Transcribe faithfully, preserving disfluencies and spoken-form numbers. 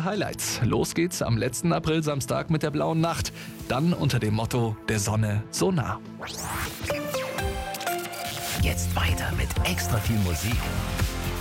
Vier Highlights. Los geht's am letzten April-Samstag mit der blauen Nacht. Dann unter dem Motto der Sonne so nah. Jetzt weiter mit extra viel Musik.